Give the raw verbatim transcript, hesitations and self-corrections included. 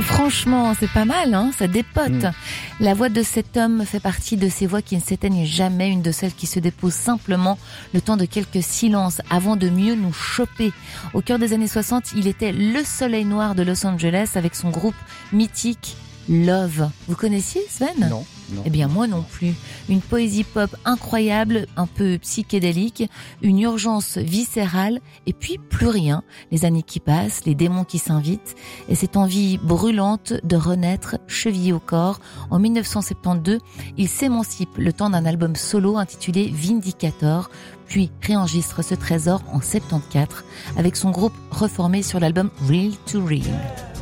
Franchement, c'est pas mal, hein, ça dépote. Mmh. La voix de cet homme fait partie de ces voix qui ne s'éteignent jamais, une de celles qui se déposent simplement le temps de quelques silences avant de mieux nous choper. Au cœur des années soixante, il était le soleil noir de Los Angeles avec son groupe mythique Love. Vous connaissiez Sven ? Non. Non. Eh bien moi non plus. Une poésie pop incroyable, un peu psychédélique, une urgence viscérale et puis plus rien. Les années qui passent, les démons qui s'invitent et cette envie brûlante de renaître chevillé au corps. En dix-neuf cent soixante-douze, il s'émancipe le temps d'un album solo intitulé Vindicator, puis réenregistre ce trésor en soixante-quatorze avec son groupe reformé sur l'album Real to Real.